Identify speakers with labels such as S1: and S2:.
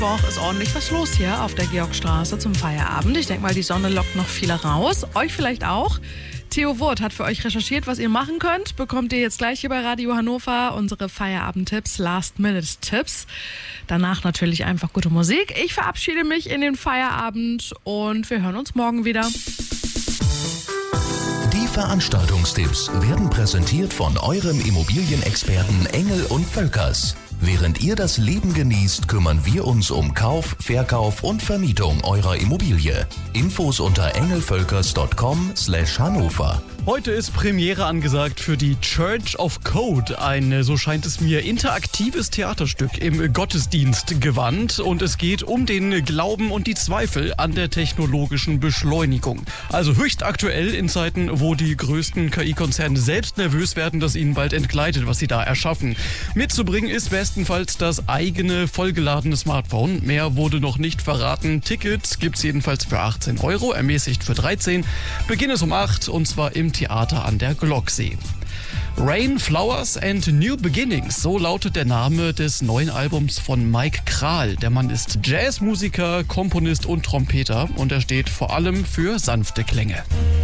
S1: Mittwoch ist ordentlich was los hier auf der Georgstraße zum Feierabend. Ich denke mal, die Sonne lockt noch viele raus. Euch vielleicht auch. Theo Wurth hat für euch recherchiert, was ihr machen könnt. Bekommt ihr jetzt gleich hier bei Radio Hannover unsere Feierabend-Tipps, Last-Minute-Tipps. Danach natürlich einfach gute Musik. Ich verabschiede mich in den Feierabend und wir hören uns morgen wieder.
S2: Die Veranstaltungstipps werden präsentiert von eurem Immobilienexperten Engel und Völkers. Während ihr das Leben genießt, kümmern wir uns um Kauf, Verkauf und Vermietung eurer Immobilie. Infos unter engelvölkers.com/Hannover.
S3: Heute ist Premiere angesagt für die Church of Code, ein, so scheint es mir, interaktives Theaterstück im Gottesdienstgewand. Und es geht um den Glauben und die Zweifel an der technologischen Beschleunigung. Also höchst aktuell in Zeiten, wo die größten KI-Konzerne selbst nervös werden, dass ihnen bald entgleitet, was sie da erschaffen. Mitzubringen ist bestenfalls das eigene vollgeladene Smartphone. Mehr wurde noch nicht verraten. Tickets gibt's jedenfalls für 18 €, ermäßigt für 13. Beginn ist um 8 und zwar im Theater an der Glocksee. Rain, Flowers and New Beginnings, so lautet der Name des neuen Albums von Mike Krahl. Der Mann ist Jazzmusiker, Komponist und Trompeter und er steht vor allem für sanfte Klänge.